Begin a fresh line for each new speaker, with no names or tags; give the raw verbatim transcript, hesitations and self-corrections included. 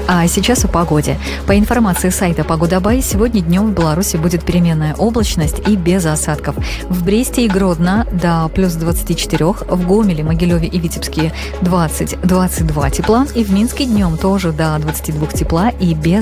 А сейчас о погоде. По информации сайта Погода.бай, сегодня днем в Беларуси будет переменная облачность и без осадков. В Бресте и Гродно до плюс двадцать четыре, в Гомеле, Могилеве и Витебске двадцать - двадцать два тепла, и в Минске днем тоже до двадцати двух тепла и без